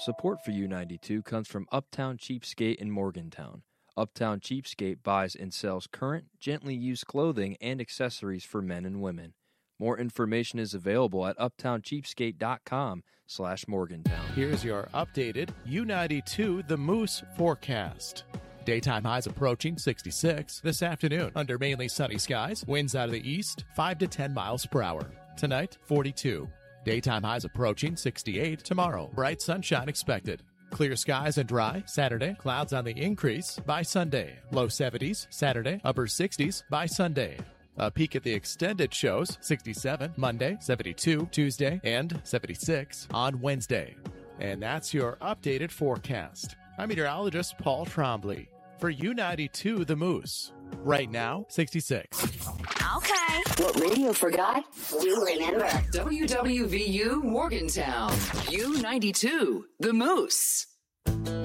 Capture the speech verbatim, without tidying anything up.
Support for U ninety-two comes from Uptown Cheapskate in Morgantown. Uptown Cheapskate buys and sells current, gently used clothing and accessories for men and women. More information is available at uptowncheapskate.com slash Morgantown. Here's your updated U ninety-two The Moose forecast. Daytime highs approaching sixty-six this afternoon under mainly sunny skies. Winds out of the east, five to ten miles per hour. Tonight, forty-two. Daytime highs approaching sixty-eight tomorrow. Bright sunshine expected. Clear skies and dry Saturday. Clouds on the increase by Sunday. Low seventies Saturday. Upper sixties by Sunday. A peek at the extended shows, sixty-seven Monday, seventy-two Tuesday, and seventy-six on Wednesday. And that's your updated forecast. I'm meteorologist Paul Trombley for U ninety-two The Moose. Right now, sixty-six. Okay. What radio forgot, we'll remember. W W V U Morgantown. U ninety-two The Moose.